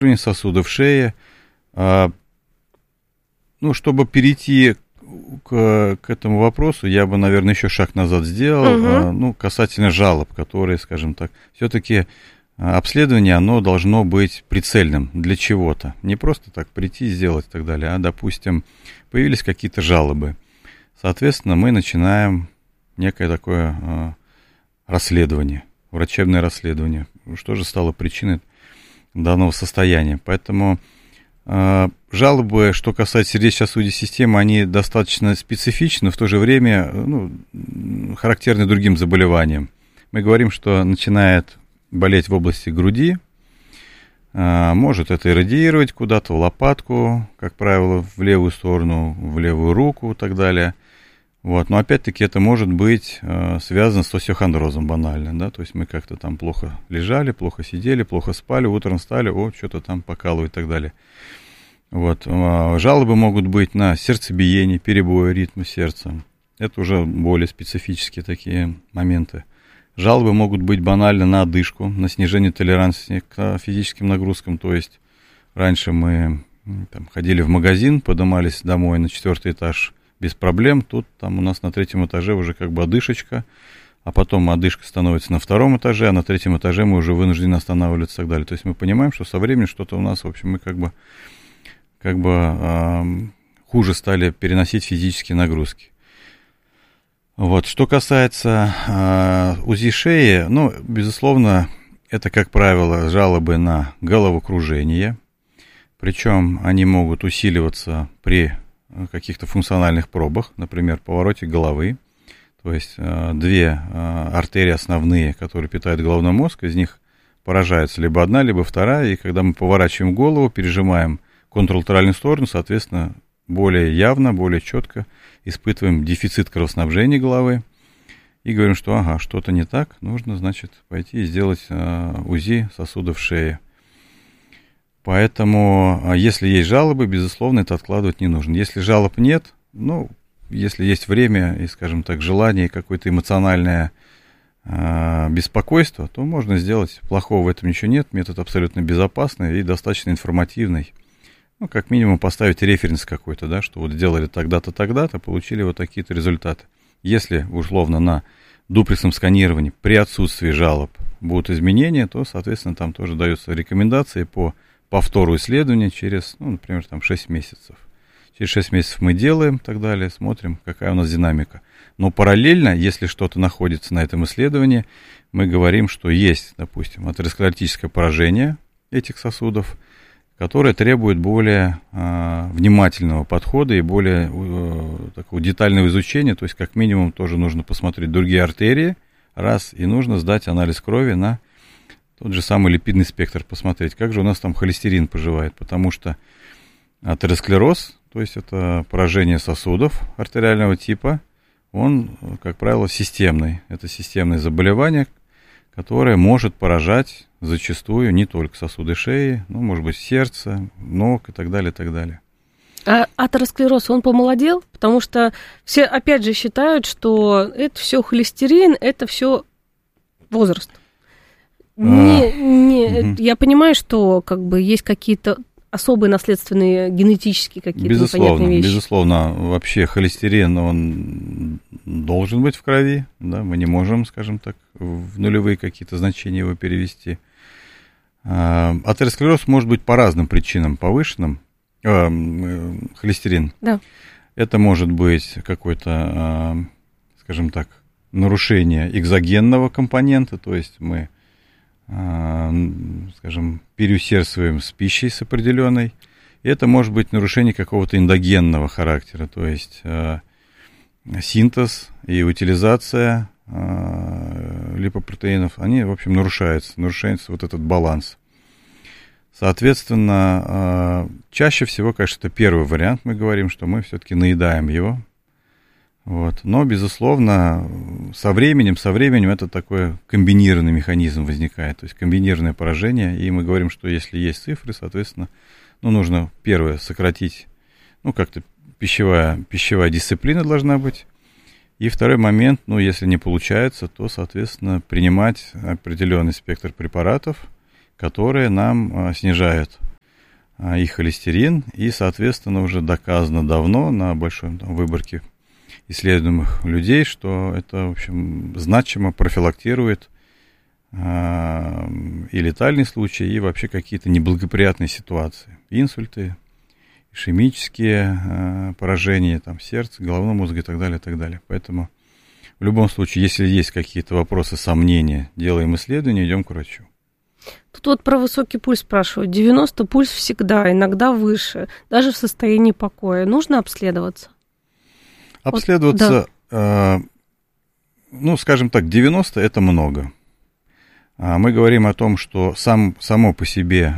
сосудов шеи. Ну, чтобы перейти к этому вопросу, я бы, наверное, еще шаг назад сделал, ну, касательно жалоб, которые, скажем так, все-таки обследование, оно должно быть прицельным для чего-то. Не просто так прийти и сделать и так далее, а, допустим, появились какие-то жалобы. Соответственно, мы начинаем некое такое расследование, врачебное расследование. Что же стало причиной данного состояния? Поэтому жалобы, что касается сердечно-сосудистой системы, они достаточно специфичны, но в то же время характерны другим заболеваниям. Мы говорим, что начинает болеть в области груди, может это иррадиировать куда-то в лопатку, как правило, в левую сторону, в левую руку и так далее. Вот. Но опять-таки это может быть связано с остеохондрозом банально, да, то есть мы как-то там плохо лежали, плохо сидели, плохо спали, утром встали, что-то там покалывает и так далее. Вот. Жалобы могут быть на сердцебиение, перебои ритма сердца. Это уже более специфические такие моменты. Жалобы могут быть банально на одышку, на снижение толерантности к физическим нагрузкам. То есть раньше мы там ходили в магазин, поднимались домой на 4-й этаж без проблем. Тут там у нас на 3-м этаже уже как бы одышечка, а потом одышка становится на 2-м этаже, а на 3-м этаже мы уже вынуждены останавливаться и так далее. То есть мы понимаем, что со временем что-то у нас, в общем, мы как бы хуже стали переносить физические нагрузки. Вот. Что касается УЗИ шеи, ну, безусловно, это, как правило, жалобы на головокружение, причем они могут усиливаться при каких-то функциональных пробах, например, повороте головы, то есть 2 артерии основные, которые питают головной мозг, из них поражается либо одна, либо вторая, и когда мы поворачиваем голову, пережимаем контралатеральную сторону, соответственно, более явно, более четко испытываем дефицит кровоснабжения головы и говорим, что ага, что-то не так, нужно, значит, пойти и сделать УЗИ сосудов шеи. Поэтому, если есть жалобы, безусловно, это откладывать не нужно. Если жалоб нет, ну, если есть время и, скажем так, желание, какое-то эмоциональное беспокойство, то можно сделать. Плохого в этом ничего нет, метод абсолютно безопасный и достаточно информативный. Ну, как минимум поставить референс какой-то, да, что вот сделали тогда-то, тогда-то, получили вот такие-то результаты. Если, условно, на дуплексном сканировании при отсутствии жалоб будут изменения, то, соответственно, там тоже даются рекомендации по повтору исследования через, ну, например, там 6 месяцев. Через 6 месяцев мы делаем и так далее, смотрим, какая у нас динамика. Но параллельно, если что-то находится на этом исследовании, мы говорим, что есть, допустим, атеросклеротическое поражение этих сосудов, которое требует более внимательного подхода и более такого детального изучения. То есть, как минимум, тоже нужно посмотреть другие артерии, раз, и нужно сдать анализ крови на тот же самый липидный спектр, посмотреть, как же у нас там холестерин поживает, потому что атеросклероз, то есть это поражение сосудов артериального типа, он, как правило, системный. Это системное заболевание, которое может поражать зачастую не только сосуды шеи, но, может быть, сердце, ног и так далее, и так далее. А атеросклероз, он помолодел? Потому что все, опять же, считают, что это все холестерин, это все возраст. Я понимаю, что как бы есть какие-то особые наследственные генетические какие-то непонятные вещи. Безусловно, вообще холестерин, он должен быть в крови, да, мы не можем, скажем так, в нулевые какие-то значения его перевести. Атеросклероз может быть по разным причинам повышенным, холестерин. Да. Это может быть какое-то, скажем так, нарушение экзогенного компонента, то есть мы, скажем, переусердствуем с пищей с определенной. И это может быть нарушение какого-то эндогенного характера, то есть синтез и утилизация липопротеинов, они, в общем, нарушаются вот этот баланс. Соответственно, чаще всего, конечно, это первый вариант, мы говорим, что мы все-таки наедаем его. Вот. Но, безусловно, со временем это такой комбинированный механизм возникает, то есть комбинированное поражение, и мы говорим, что если есть цифры, соответственно, нужно, первое, сократить, как-то пищевая дисциплина должна быть, и второй момент, если не получается, то, соответственно, принимать определенный спектр препаратов, которые нам снижают и холестерин, и, соответственно, уже доказано давно на большой выборке исследуемых людей, что это, в общем, значимо профилактирует и летальные случаи, и вообще какие-то неблагоприятные ситуации. Инсульты, ишемические поражения там, сердца, головного мозга и так далее, и так далее. Поэтому в любом случае, если есть какие-то вопросы, сомнения, делаем исследования, идем к врачу. Тут вот про высокий пульс спрашивают. 90 пульс всегда, иногда выше, даже в состоянии покоя. Нужно обследоваться? Обследоваться, вот, да. Скажем так, 90 – это много. Мы говорим о том, что само по себе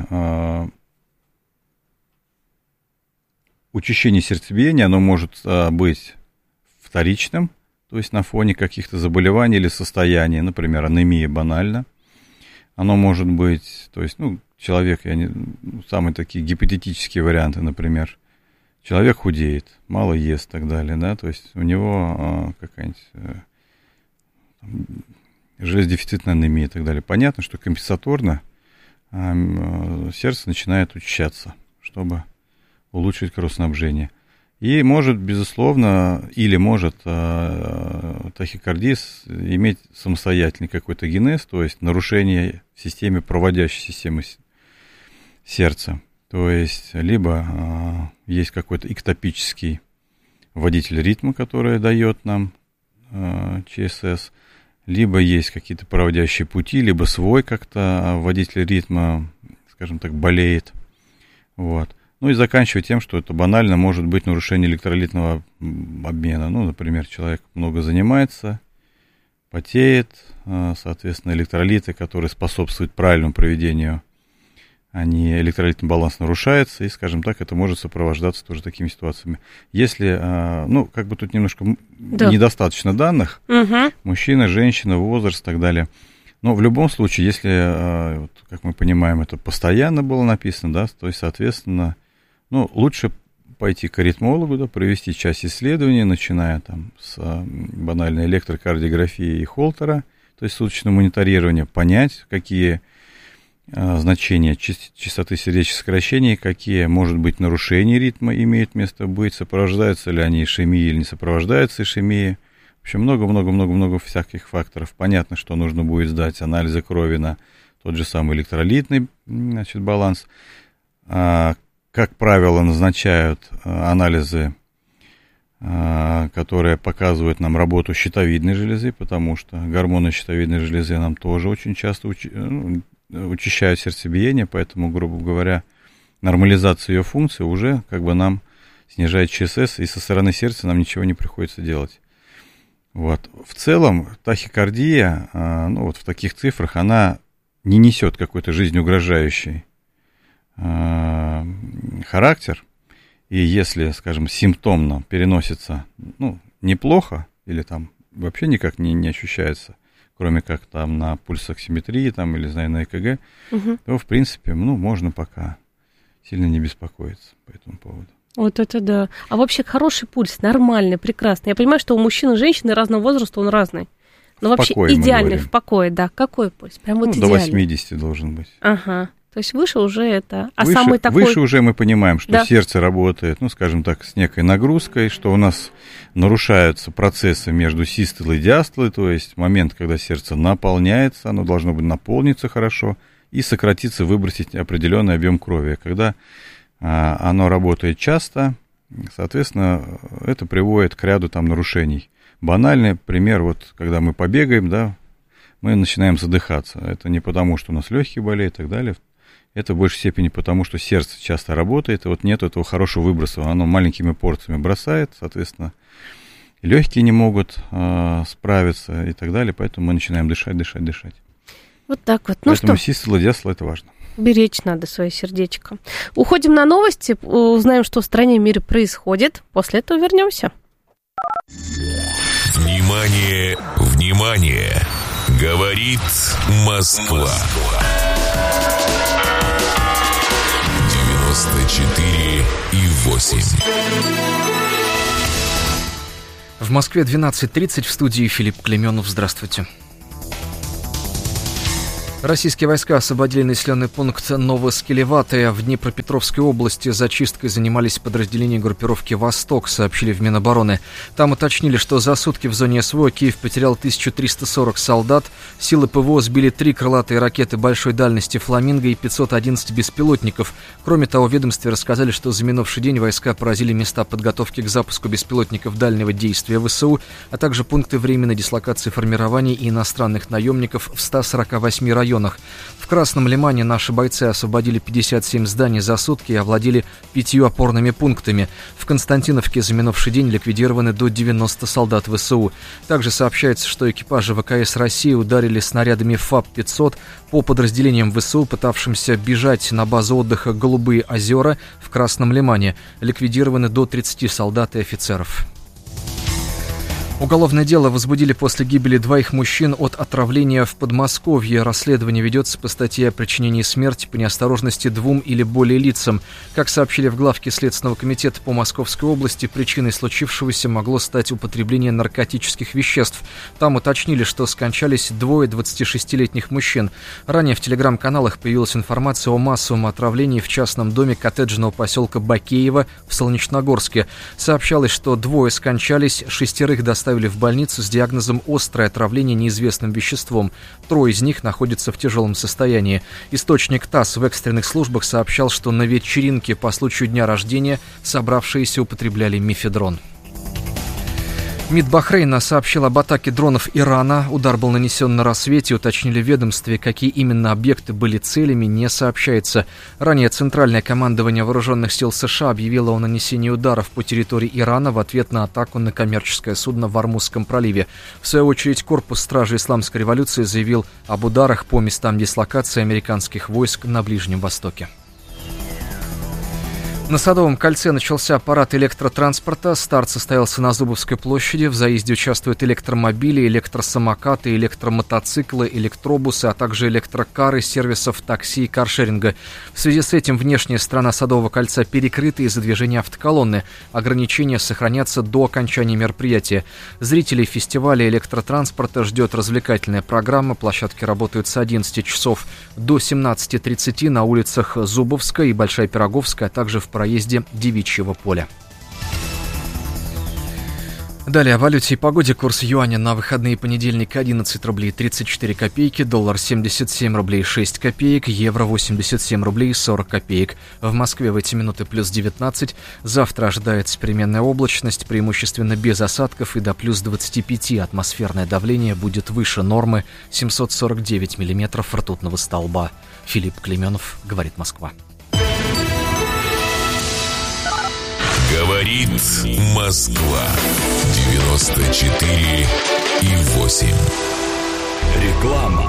учащение сердцебиения, оно может быть вторичным, то есть на фоне каких-то заболеваний или состояний, например, анемия банально. Оно может быть, то есть, человек, самые такие гипотетические варианты, например, человек худеет, мало ест и так далее, да, то есть у него какая-нибудь железодефицитная анемия и так далее. Понятно, что компенсаторно сердце начинает учащаться, чтобы улучшить кровоснабжение. И может, безусловно, или может тахикардия иметь самостоятельный какой-то генез, то есть нарушение в системе, проводящей системы сердца. То есть либо есть какой-то эктопический водитель ритма, который дает нам ЧСС, либо есть какие-то проводящие пути, либо свой как-то водитель ритма, скажем так, болеет. Вот. И заканчивая тем, что это банально может быть нарушение электролитного обмена. Например, человек много занимается, потеет, соответственно, электролиты, которые способствуют правильному проведению, электролитный баланс нарушается, и, скажем так, это может сопровождаться тоже такими ситуациями. Если, тут немножко недостаточно данных, мужчина, женщина, возраст и так далее. Но в любом случае, если, как мы понимаем, это постоянно было написано, да, то есть, соответственно, лучше пойти к аритмологу, да, провести часть исследований, начиная там с банальной электрокардиографии и Холтера, то есть суточного мониторирования, понять, какие значения частоты сердечных сокращений, какие, может быть, нарушения ритма имеют место быть, сопровождаются ли они ишемией или не сопровождаются ишемией. В общем, много-много-много-много всяких факторов. Понятно, что нужно будет сдать анализы крови на тот же самый электролитный, баланс. Как правило, назначают анализы, которые показывают нам работу щитовидной железы, потому что гормоны щитовидной железы нам тоже очень часто учащают сердцебиение, поэтому, грубо говоря, нормализация ее функции уже нам снижает ЧСС, и со стороны сердца нам ничего не приходится делать. Вот. В целом тахикардия, в таких цифрах, она не несет какой-то жизнеугрожающий характер, и если, скажем, симптомно переносится, неплохо, или там вообще никак не ощущается, кроме как там на пульсоксиметрии там, или, на ЭКГ, то, в принципе, можно пока сильно не беспокоиться по этому поводу. Вот это да. А вообще хороший пульс, нормальный, прекрасный. Я понимаю, что у мужчин и женщины разного возраста он разный. Но вообще идеальный, в покое, да. Какой пульс? Прям вот идеальный. До 80 должен быть. Ага. То есть выше уже это... Выше уже мы понимаем, что сердце работает, скажем так, с некой нагрузкой, что у нас нарушаются процессы между систолой и диастолой, то есть момент, когда сердце наполняется, оно должно быть наполниться хорошо и сократиться, выбросить определенный объем крови. Когда оно работает часто, соответственно, это приводит к ряду нарушений. Банальный пример, когда мы побегаем, да, мы начинаем задыхаться. Это не потому, что у нас легкие болеют и так далее. Это в большей степени потому, что сердце часто работает, и нет этого хорошего выброса. Оно маленькими порциями бросает, соответственно, легкие не могут справиться и так далее, поэтому мы начинаем дышать. Вот так вот. Поэтому систола, диастола – это важно. Беречь надо свое сердечко. Уходим на новости, узнаем, что в стране и мире происходит. После этого вернемся. Внимание, внимание! Говорит Москва. 94,8. В Москве 12:30, в студии Филипп Клеменов. Здравствуйте. Российские войска освободили населенный пункт Новоскелеватая в Днепропетровской области. Зачисткой занимались подразделения группировки «Восток», сообщили в Минобороны. Там уточнили, что за сутки в зоне СВО Киев потерял 1340 солдат. Силы ПВО сбили 3 крылатые ракеты большой дальности «Фламинго» и 511 беспилотников. Кроме того, в ведомстве рассказали, что за минувший день войска поразили места подготовки к запуску беспилотников дальнего действия ВСУ, а также пункты временной дислокации формирований и иностранных наемников в 148 районах. В Красном Лимане наши бойцы освободили 57 зданий за сутки и овладели 5 опорными пунктами. В Константиновке за минувший день ликвидированы до 90 солдат ВСУ. Также сообщается, что экипажи ВКС России ударили снарядами ФАП-500 по подразделениям ВСУ, пытавшимся бежать на базу отдыха «Голубые озера» в Красном Лимане. Ликвидированы до 30 солдат и офицеров. Уголовное дело возбудили после гибели 2 мужчин от отравления в Подмосковье. Расследование ведется по статье о причинении смерти по неосторожности 2 или более лицам. Как сообщили в главке Следственного комитета по Московской области, причиной случившегося могло стать употребление наркотических веществ. Там уточнили, что скончались 2 26-летних мужчин. Ранее в телеграм-каналах появилась информация о массовом отравлении в частном доме коттеджного поселка Бакеево в Солнечногорске. Сообщалось, что 2 скончались, 6 доставили в больницу с диагнозом «острое отравление неизвестным веществом». 3 из них находятся в тяжелом состоянии. Источник ТАСС в экстренных службах сообщал, что на вечеринке по случаю дня рождения собравшиеся употребляли мефедрон. МИД Бахрейна сообщил об атаке дронов Ирана. Удар был нанесен на рассвете. Уточнили в ведомстве, какие именно объекты были целями, не сообщается. Ранее Центральное командование Вооруженных сил США объявило о нанесении ударов по территории Ирана в ответ на атаку на коммерческое судно в Ормузском проливе. В свою очередь, корпус стражи Исламской революции заявил об ударах по местам дислокации американских войск на Ближнем Востоке. На Садовом кольце начался парад электротранспорта. Старт состоялся на Зубовской площади. В заезде участвуют электромобили, электросамокаты, электромотоциклы, электробусы, а также электрокары сервисов такси и каршеринга. В связи с этим внешняя сторона Садового кольца перекрыта из-за движения автоколонны. Ограничения сохранятся до окончания мероприятия. Зрителей фестиваля электротранспорта ждет развлекательная программа. Площадки работают с 11 часов до 17:30 на улицах Зубовская и Большая Пироговская, а также в проезде Девичьего поля. Далее о валюте и погоде. Курс юаня на выходные: понедельник 11 рублей 34 копейки, доллар 77 рублей 6 копеек, евро 87 рублей 40 копеек. В Москве в эти минуты плюс 19. Завтра ожидается переменная облачность, преимущественно без осадков, и до плюс 25. Атмосферное давление будет выше нормы 749 миллиметров ртутного столба. Филипп Клеменов, говорит Москва. Говорит Москва. 94,8. Реклама.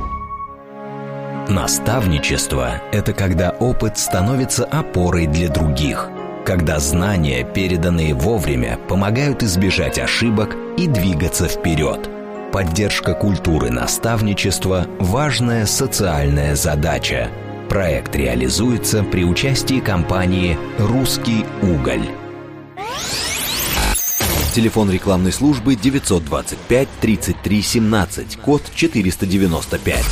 Наставничество – это когда опыт становится опорой для других. Когда знания, переданные вовремя, помогают избежать ошибок и двигаться вперед. Поддержка культуры наставничества – важная социальная задача. Проект реализуется при участии компании «Русский уголь». Телефон рекламной службы 925 33 17, код 495.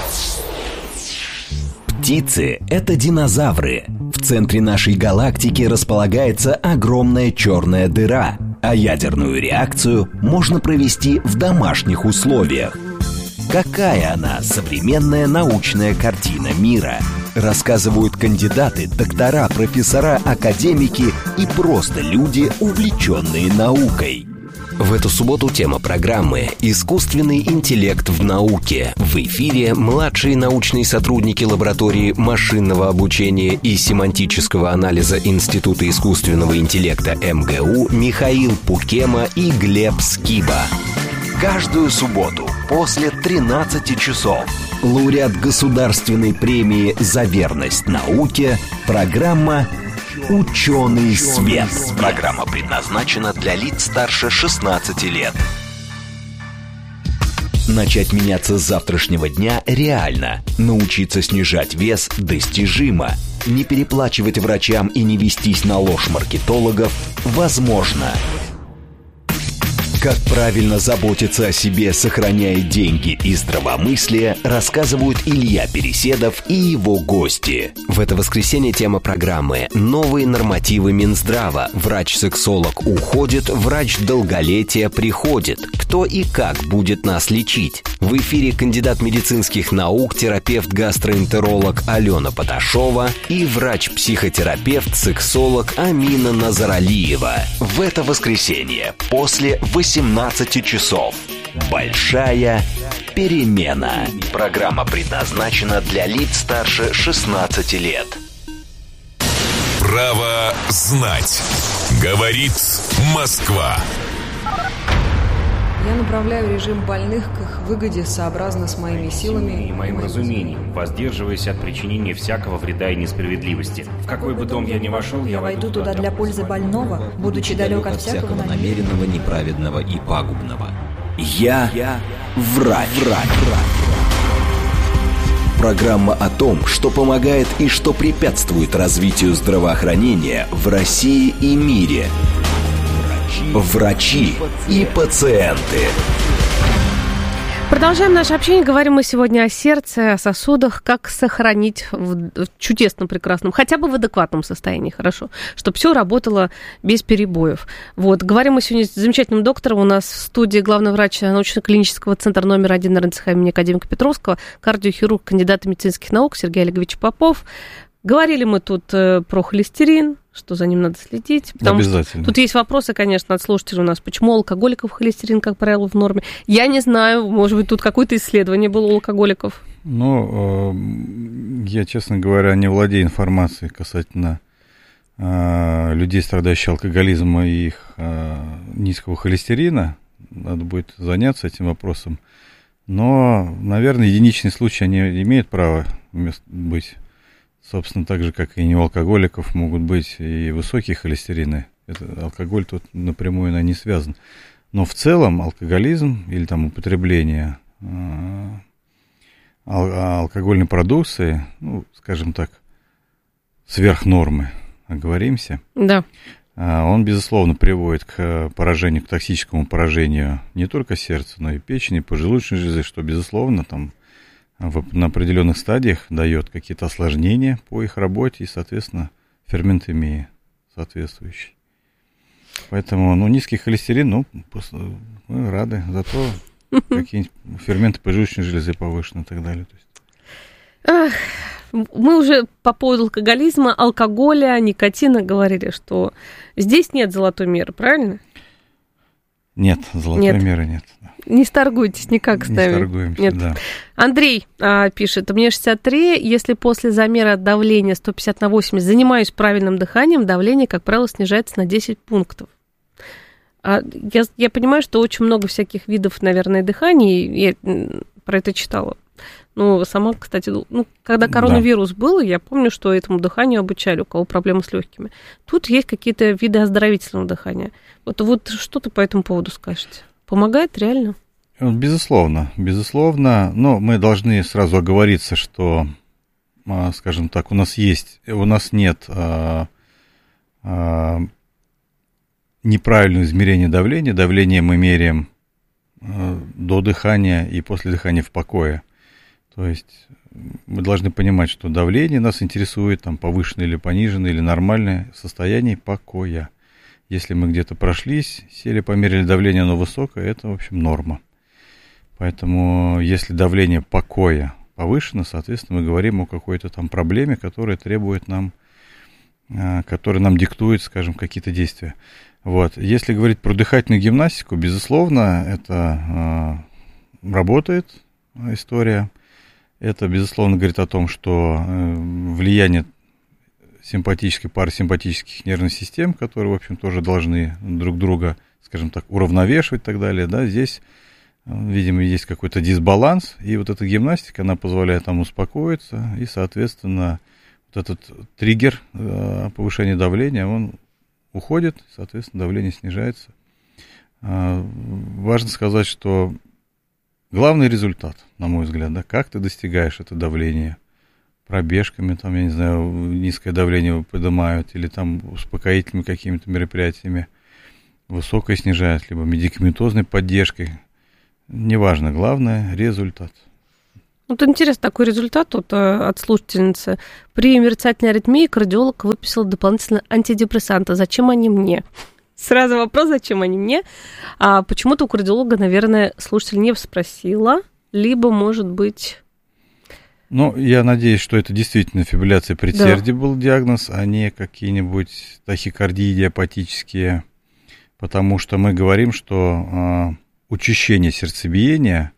Птицы – это динозавры. В центре нашей галактики располагается огромная черная дыра, а ядерную реакцию можно провести в домашних условиях. Какая она, современная научная картина мира? Рассказывают кандидаты, доктора, профессора, академики и просто люди, увлеченные наукой. В эту субботу тема программы «Искусственный интеллект в науке». В эфире младшие научные сотрудники лаборатории машинного обучения и семантического анализа Института искусственного интеллекта МГУ Михаил Пукема и Глеб Скиба. Каждую субботу после 13 часов лауреат государственной премии «За верность науке» программа «Ученый свет». Программа предназначена для лиц старше 16 лет. Начать меняться с завтрашнего дня реально. Научиться снижать вес достижимо. Не переплачивать врачам и не вестись на ложь маркетологов возможно. Как правильно заботиться о себе, сохраняя деньги и здравомыслие, рассказывают Илья Переседов и его гости. В это воскресенье тема программы «Новые нормативы Минздрава». Врач-сексолог уходит, врач долголетия приходит. Кто и как будет нас лечить? В эфире кандидат медицинских наук, терапевт-гастроэнтеролог Алена Поташова и врач-психотерапевт, сексолог Амина Назаралиева. В это воскресенье после 18 часов. Большая перемена. Программа предназначена для лиц старше 16 лет. Право знать. Говорит Москва. Я направляю режим больных к их выгоде сообразно с моими силами и моим разумением, воздерживаясь от причинения всякого вреда и несправедливости. В какой бы дом я ни вошел, я войду туда для пользы больного, будучи далек от всякого намеренного, неправедного и пагубного. Я врач. Программа о том, что помогает и что препятствует развитию здравоохранения в России и мире. Врачи и пациенты. Продолжаем наше общение. Говорим мы сегодня о сердце, о сосудах, как сохранить в чудесном, прекрасном, хотя бы в адекватном состоянии, хорошо, чтобы все работало без перебоев. Вот. Говорим мы сегодня с замечательным доктором. У нас в студии главный врач научно-клинического центра номер 1 на РНЦХ имени академика Петровского, кардиохирург, кандидат медицинских наук Сергей Олегович Попов. Говорили мы тут про холестерин, что за ним надо следить. Потому обязательно. Что тут есть вопросы, конечно, от слушателей у нас. Почему у алкоголиков холестерин, как правило, в норме? Я не знаю, может быть, тут какое-то исследование было у алкоголиков. Ну, я, честно говоря, не владею информацией касательно людей, страдающих алкоголизмом и их низкого холестерина. Надо будет заняться этим вопросом. Но, наверное, единичные случаи они имеют право быть. Собственно, так же, как и не у алкоголиков, могут быть и высокие холестерины. Алкоголь тут напрямую не связан. Но в целом алкоголизм или там употребление алкогольной продукции, ну, скажем так, сверх нормы, оговоримся, да. Он, безусловно, приводит к поражению, к токсическому поражению не только сердца, но и печени, поджелудочной железы, что, безусловно, там на определенных стадиях дает какие-то осложнения по их работе и, соответственно, ферментемии соответствующей. Поэтому, низкий холестерин, мы рады. Зато какие-нибудь ферменты поджелудочной железы повышены и так далее. Мы уже по поводу алкоголизма, алкоголя, никотина говорили, что здесь нет золотой меры, правильно? Нет, золотой меры нет. Не сторгуйтесь никак с нами. Не торгуемся, нет. Да. Андрей пишет, мне 63, если после замера давления 150/80 занимаюсь правильным дыханием, давление, как правило, снижается на 10 пунктов. Я понимаю, что очень много всяких видов, наверное, дыханий, я про это читала. Сама, кстати, когда коронавирус был, я помню, что этому дыханию обучали, у кого проблемы с легкими. Тут есть какие-то виды оздоровительного дыхания. Вот что ты по этому поводу скажете? Помогает реально? Безусловно. Но мы должны сразу оговориться, что, скажем так, у нас нет неправильного измерения давления. Давление мы меряем до дыхания и после дыхания в покое. То есть мы должны понимать, что давление нас интересует, там, повышенное или пониженное, или нормальное состояние покоя. Если мы где-то прошлись, сели, померили давление, оно высокое, это, в общем, норма. Поэтому, если давление покоя повышено, соответственно, мы говорим о какой-то там проблеме, которая требует нам, которая нам диктует, скажем, какие-то действия. Вот. Если говорить про дыхательную гимнастику, безусловно, это работает история. Это, безусловно, говорит о том, что влияние симпатических, парасимпатических нервных систем, которые, в общем, тоже должны друг друга, скажем так, уравновешивать и так далее, да, здесь, видимо, есть какой-то дисбаланс, и вот эта гимнастика, она позволяет нам успокоиться, и, соответственно, вот этот триггер повышения давления, он уходит, соответственно, давление снижается. Важно сказать, что главный результат, на мой взгляд, да, как ты достигаешь это давление, пробежками, там, я не знаю, низкое давление поднимают, или там успокоительными какими-то мероприятиями. высокой снижает, либо медикаментозной поддержкой. Неважно, главное – результат. Вот интересно, такой результат от слушательницы. При мерцательной аритмии кардиолог выписал дополнительно антидепрессанты. Зачем они мне? Сразу вопрос, зачем они мне? А почему-то у кардиолога, наверное, слушатель не спросила, либо, может быть... Ну, я надеюсь, что это действительно фибрилляция предсердий был диагноз, а не какие-нибудь тахикардии идиопатические, потому что мы говорим, что учащение сердцебиения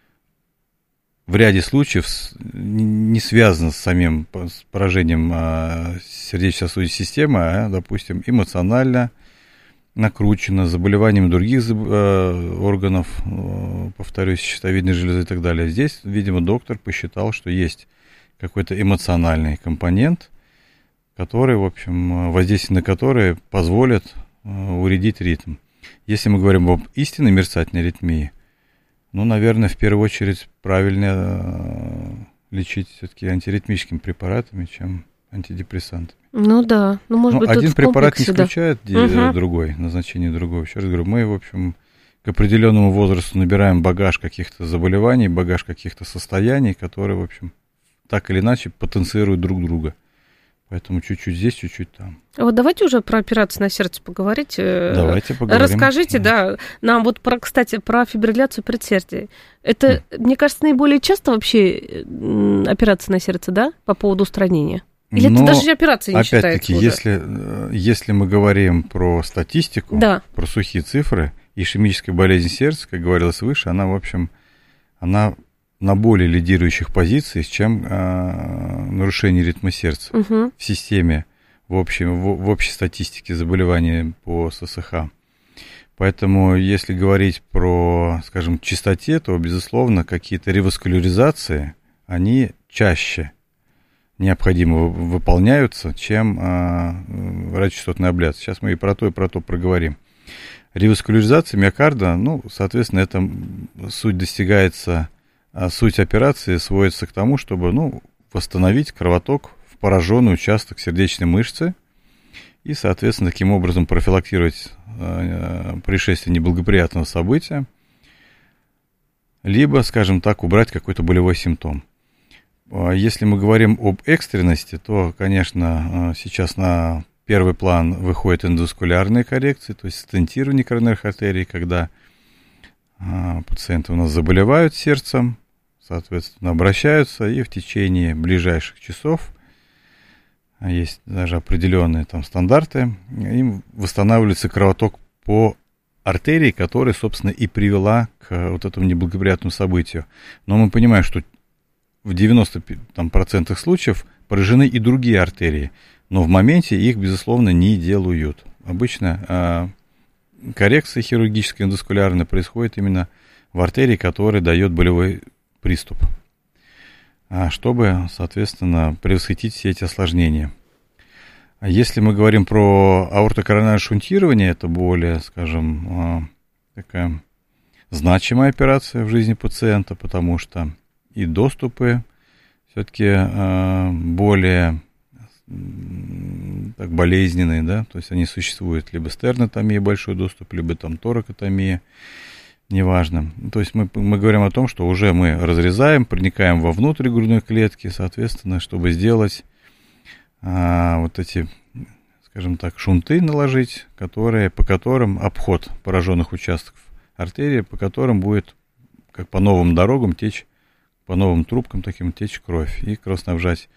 в ряде случаев не связано с самим поражением сердечно-сосудистой системы, а, допустим, эмоционально накручено, заболеваниями других органов, повторюсь, щитовидной железы и так далее. Здесь, видимо, доктор посчитал, что есть какой-то эмоциональный компонент, который, в общем, воздействие на который позволит уредить ритм. Если мы говорим об истинной мерцательной аритмии, ну, наверное, в первую очередь правильно лечить все-таки антиритмическими препаратами, чем антидепрессантами. Ну да, ну может быть, один препарат не исключает другой, назначение другого. Еще раз говорю, мы, в общем, к определенному возрасту набираем багаж каких-то заболеваний, багаж каких-то состояний, которые, в общем, так или иначе потенцируют друг друга. Поэтому чуть-чуть здесь, чуть-чуть там. А вот давайте уже про операцию на сердце поговорите. Давайте поговорим. Расскажите, нам вот, кстати, про фибрилляцию предсердий. Это, мне кажется, наиболее часто вообще операция на сердце, да, по поводу устранения? Или это даже операция не считается уже? Опять-таки, если мы говорим про статистику, про сухие цифры, ишемическая болезнь сердца, как говорилось выше, она, в общем, она на более лидирующих позициях, чем нарушение ритма сердца в системе, в общей статистике заболеваний по ССХ. Поэтому, если говорить про, скажем, частоте, то, безусловно, какие-то реваскуляризации, они чаще необходимо выполняются, чем радиочастотная абляция. Сейчас мы и про то проговорим. Реваскуляризация миокарда, ну, соответственно, это суть достигается, суть операции сводится к тому, чтобы, ну, восстановить кровоток в пораженный участок сердечной мышцы и, соответственно, таким образом профилактировать происшествие неблагоприятного события, либо, скажем так, убрать какой-то болевой симптом. Если мы говорим об экстренности, то, конечно, сейчас на первый план выходят эндоваскулярные коррекции, то есть стентирование коронарных артерий, когда пациенты у нас заболевают сердцем, соответственно, обращаются, и в течение ближайших часов, есть даже определенные там стандарты, им восстанавливается кровоток по артерии, которая, собственно, и привела к вот этому неблагоприятному событию. Но мы понимаем, что в 90% случаев поражены и другие артерии, но в моменте их, безусловно, не делают. Обычно коррекция хирургическая эндоваскулярная происходит именно в артерии, которая дает болевой приступ, чтобы, соответственно, предотвратить все эти осложнения. Если мы говорим про аортокоронарное шунтирование, это более, скажем, такая значимая операция в жизни пациента, потому что и доступы все-таки более так, болезненные, да, то есть они существуют, либо стернотомия, большой доступ, либо там торакотомия, неважно. То есть мы говорим о том, что уже мы разрезаем, проникаем вовнутрь грудной клетки, соответственно, чтобы сделать вот эти, скажем так, шунты наложить, по которым обход пораженных участков артерии, по которым будет, как по новым дорогам, течь, по новым трубкам таким течь кровь и кровоснабжать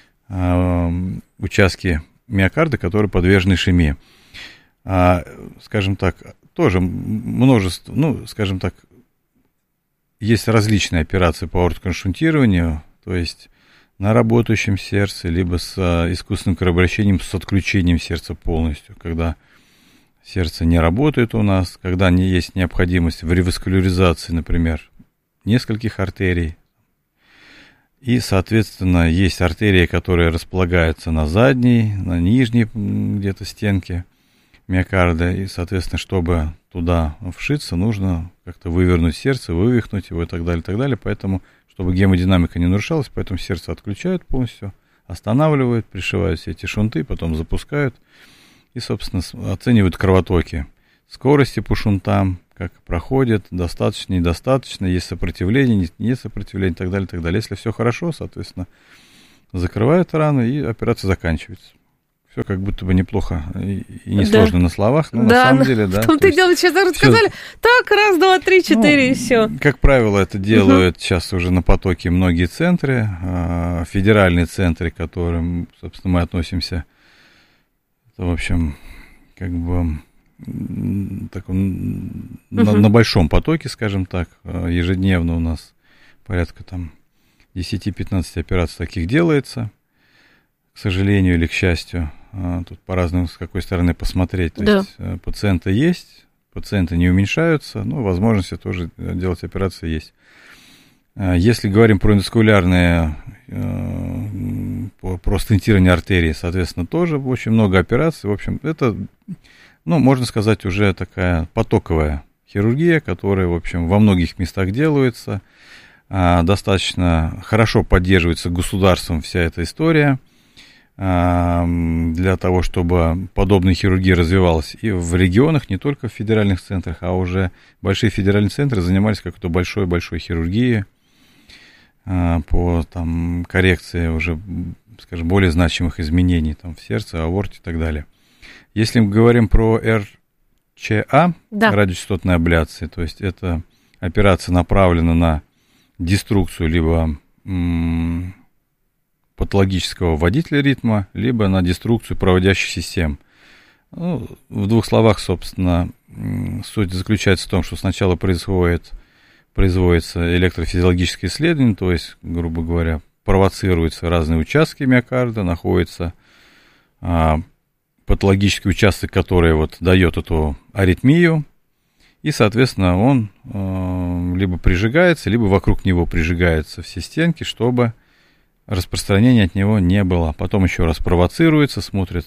участки миокарда, которые подвержены ишемии. Скажем так, тоже множество, ну, скажем так, есть различные операции по аортокоронарному шунтированию, то есть на работающем сердце, либо с искусственным кровообращением, с отключением сердца полностью, когда сердце не работает у нас, когда не есть необходимость в реваскуляризации, например, нескольких артерий. И, соответственно, есть артерии, которые располагаются на задней, на нижней где-то стенке миокарда. И, соответственно, чтобы туда вшиться, нужно как-то вывернуть сердце, вывихнуть его и так далее, и так далее. Поэтому, чтобы гемодинамика не нарушалась, поэтому сердце отключают полностью, останавливают, пришивают все эти шунты, потом запускают и, собственно, оценивают кровотоки. скорости по шунтам, как проходит, достаточно, недостаточно, есть сопротивление, нет сопротивления и так далее, и так далее. Если все хорошо, соответственно, закрывают рану, и операция заканчивается. Все как будто бы неплохо и несложно на словах, но на самом деле, да. В том-то и дело, сейчас рассказали, так, раз, два, три, четыре, и все. Как правило, это делают сейчас уже на потоке многие центры, федеральные центры, к которым, собственно, мы относимся. Это, в общем, как бы на большом потоке, скажем так, ежедневно у нас порядка там 10-15 операций таких делается, к сожалению или к счастью. Тут по-разному, с какой стороны посмотреть. То есть пациенты есть, пациенты не уменьшаются, но возможности тоже делать операции есть. Если говорим про эндоваскулярные, про стентирование артерии, соответственно, тоже очень много операций. В общем, это, можно сказать, уже такая потоковая хирургия, которая, в общем, во многих местах делается. Достаточно хорошо поддерживается государством вся эта история. Для того, чтобы подобная хирургия развивалась и в регионах, не только в федеральных центрах, а уже большие федеральные центры занимались какой-то большой-большой хирургией по там, коррекции уже, скажем, более значимых изменений там, в сердце, аорте и так далее. Если мы говорим про РЧА, радиочастотные абляции, то есть это операция направлена на деструкцию либо патологического водителя ритма, либо на деструкцию проводящих систем. В двух словах, собственно, суть заключается в том, что сначала производится электрофизиологическое исследование, то есть, грубо говоря, провоцируются разные участки миокарда, находится патологический участок, который вот дает эту аритмию, и, соответственно, он либо прижигается, либо вокруг него прижигаются все стенки, чтобы распространения от него не было. Потом еще раз провоцируется, смотрит,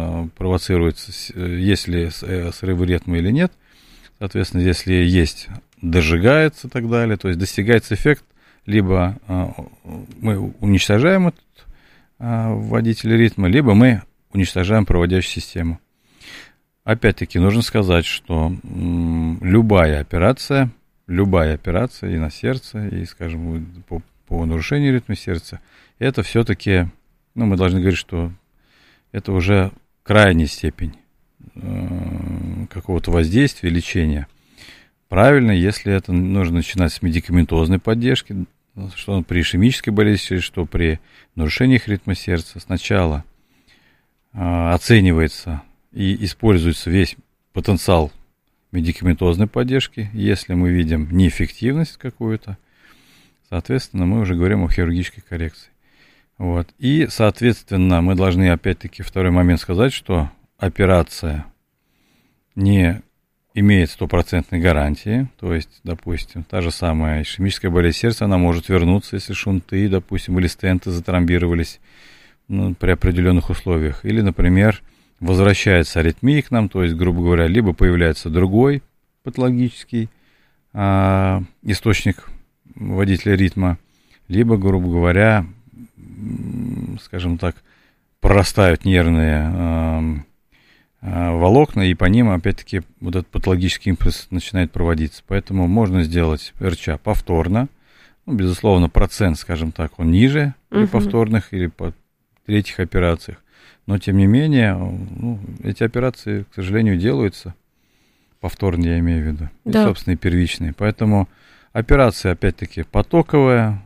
есть ли срыв ритма или нет. Соответственно, если есть, дожигается и так далее. То есть достигается эффект, либо мы уничтожаем этот водитель ритма, либо мы уничтожаем проводящую систему. Опять-таки, нужно сказать, что любая операция и на сердце, и, скажем, по нарушению ритма сердца, это все-таки, мы должны говорить, что это уже крайняя степень какого-то воздействия, лечения. Правильно, если это нужно начинать с медикаментозной поддержки, что при ишемической болезни, что при нарушениях ритма сердца, сначала оценивается и используется весь потенциал медикаментозной поддержки. Если мы видим неэффективность какую-то, соответственно, мы уже говорим о хирургической коррекции. Вот. И, соответственно, мы должны, опять-таки, второй момент сказать, что операция не имеет стопроцентной гарантии. То есть, допустим, та же самая ишемическая болезнь сердца, она может вернуться, если шунты, допустим, или стенты затромбировались при определенных условиях. Или, например, возвращается аритмия к нам, то есть, грубо говоря, либо появляется другой патологический источник водителя ритма, либо, грубо говоря, скажем так, прорастают нервные волокна, и по ним, опять-таки, вот этот патологический импульс начинает проводиться. Поэтому можно сделать РЧА повторно. Безусловно, процент, скажем так, он ниже при повторных или по третьих операциях. Но, тем не менее, эти операции, к сожалению, делаются. Повторные, я имею в виду. И, собственно, и первичные. Поэтому операция, опять-таки, потоковая.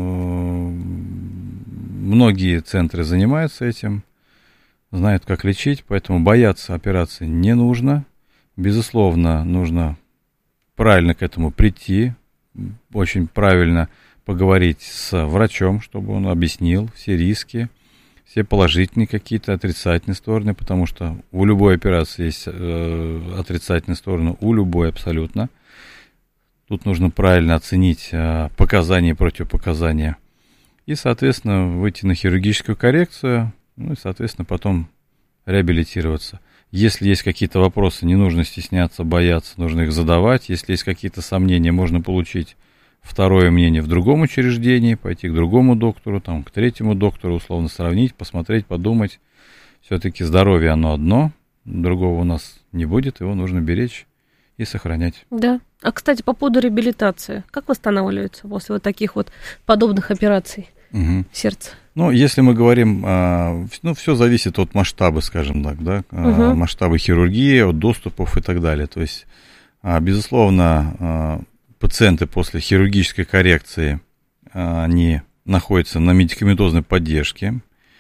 Многие центры занимаются этим, знают, как лечить, поэтому бояться операции не нужно. Безусловно, нужно правильно к этому прийти, очень правильно поговорить с врачом, чтобы он объяснил все риски, все положительные какие-то, отрицательные стороны, потому что у любой операции есть отрицательные стороны, у любой абсолютно. Тут нужно правильно оценить показания и противопоказания. И, соответственно, выйти на хирургическую коррекцию, и, соответственно, потом реабилитироваться. Если есть какие-то вопросы, не нужно стесняться, бояться, нужно их задавать. Если есть какие-то сомнения, можно получить второе мнение в другом учреждении, пойти к другому доктору, там, к третьему доктору, условно сравнить, посмотреть, подумать. Все-таки здоровье оно одно, другого у нас не будет, его нужно беречь. и сохранять. Да. А, кстати, по поводу реабилитации. Как восстанавливается после вот таких вот подобных операций сердца? Ну, если мы говорим, все зависит от масштаба, скажем так, да, масштаба хирургии, от доступов и так далее. То есть, безусловно, пациенты после хирургической коррекции, они находятся на медикаментозной поддержке.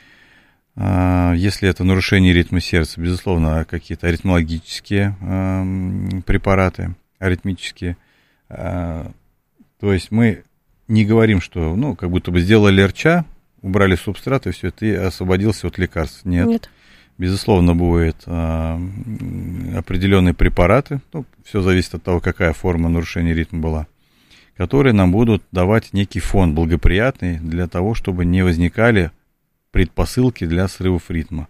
Если это нарушение ритма сердца, безусловно, какие-то аритмологические препараты, аритмические. То есть мы не говорим, что, как будто бы сделали РЧА, убрали субстрат, и все, ты освободился от лекарств. Нет. Безусловно, будут определенные препараты, все зависит от того, какая форма нарушения ритма была, которые нам будут давать некий фон благоприятный для того, чтобы не возникали предпосылки для срывов ритма.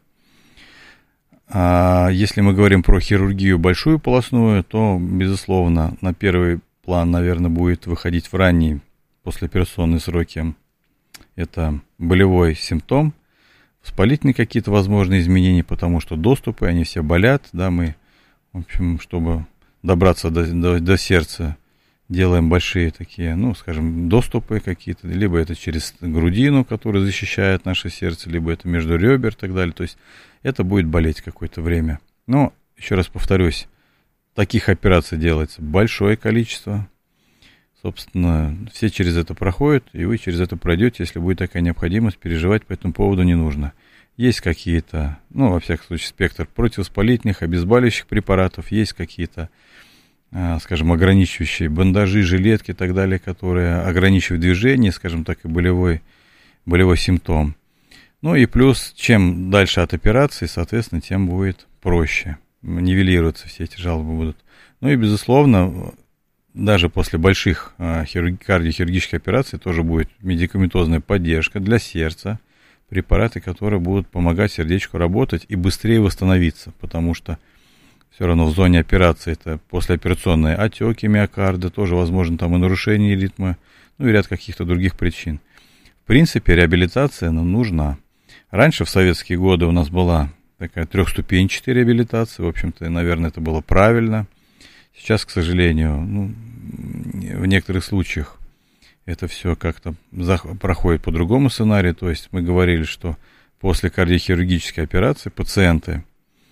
А если мы говорим про хирургию большую полостную, то, безусловно, на первый план, наверное, будет выходить в ранние послеоперационные сроки. Это болевой симптом, воспалительные какие-то возможные изменения, потому что доступы, они все болят, да, мы, в общем, чтобы добраться до сердца, делаем большие такие, скажем, доступы какие-то, либо это через грудину, которая защищает наше сердце, либо это между ребер и так далее, то есть это будет болеть какое-то время. Но, еще раз повторюсь, таких операций делается большое количество. Собственно, все через это проходят, и вы через это пройдете, если будет такая необходимость, переживать по этому поводу не нужно. Есть какие-то, во всяком случае, спектр противовоспалительных, обезболивающих препаратов, есть какие-то, скажем, ограничивающие бандажи, жилетки и так далее, которые ограничивают движение, скажем так, и болевой симптом. И плюс, чем дальше от операции, соответственно, тем будет проще. Нивелироваться все эти жалобы будут. И, безусловно, даже после больших кардиохирургических операций тоже будет медикаментозная поддержка для сердца, препараты, которые будут помогать сердечку работать и быстрее восстановиться, потому что все равно в зоне операции это послеоперационные отеки миокарда, тоже возможно там и нарушение ритма, и ряд каких-то других причин. В принципе, реабилитация нам нужна. Раньше, в советские годы, у нас была такая трехступенчатая реабилитация, в общем-то, наверное, это было правильно. Сейчас, к сожалению, в некоторых случаях это все как-то проходит по другому сценарию. То есть мы говорили, что после кардиохирургической операции пациенты,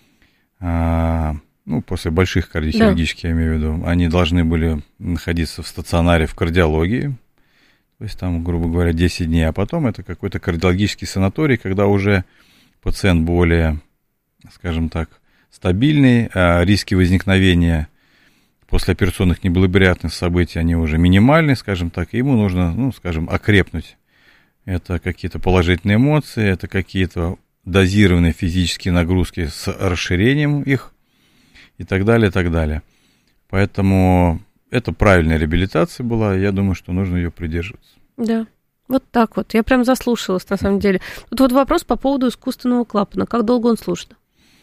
после больших кардиохирургических, я имею в виду, они должны были находиться в стационаре в кардиологии, то есть там, грубо говоря, 10 дней, а потом это какой-то кардиологический санаторий, когда уже пациент более, скажем так, стабильный, риски возникновения послеоперационных неблагоприятных событий, они уже минимальны, скажем так, и ему нужно, окрепнуть. Это какие-то положительные эмоции, это какие-то дозированные физические нагрузки с расширением их и так далее, и так далее. Поэтому это правильная реабилитация была, я думаю, что нужно ее придерживаться. Да, вот так вот. Я прям заслушалась, на самом деле. Тут вот вопрос по поводу искусственного клапана. Как долго он служит?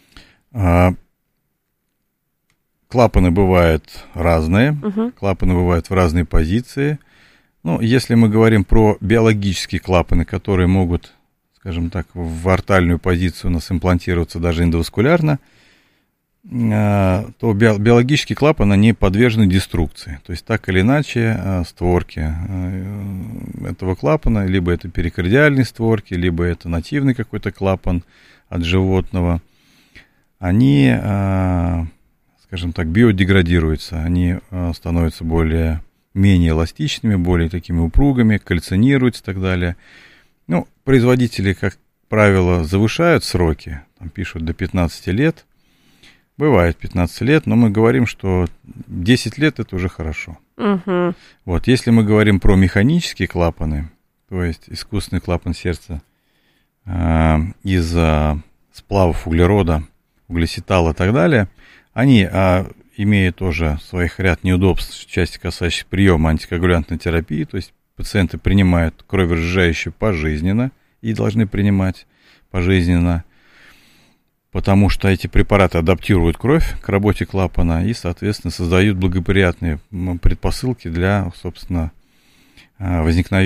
Клапаны бывают разные, клапаны бывают в разные позиции. Если мы говорим про биологические клапаны, которые могут, скажем так, в артальную позицию у нас имплантироваться даже эндоваскулярно, то биологические клапаны, они подвержены деструкции. То есть, так или иначе, створки этого клапана, либо это перикардиальные створки, либо это нативный какой-то клапан от животного, они, скажем так, биодеградируются, они становятся менее эластичными, более такими упругими, кальцинируются и так далее. Производители, как правило, завышают сроки, там пишут до 15 лет, бывает 15 лет, но мы говорим, что 10 лет это уже хорошо. Вот, если мы говорим про механические клапаны, то есть искусственный клапан сердца из сплавов углерода, углеситала и так далее, они имеют тоже своих ряд неудобств в части касающихся приема антикоагулянтной терапии, то есть пациенты принимают кроверазжижающие пожизненно и должны принимать пожизненно, потому что эти препараты адаптируют кровь к работе клапана и, соответственно, создают благоприятные предпосылки для, собственно,